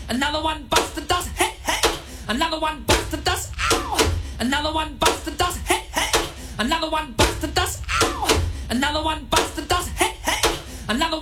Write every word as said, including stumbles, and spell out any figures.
Another one bites the dust. Hey, hey. Another one bites the dust. Ow. Another one bites the dust. Hey, hey. Another one bites the dust. Ow. Another one bites the dust. Hey, hey. Another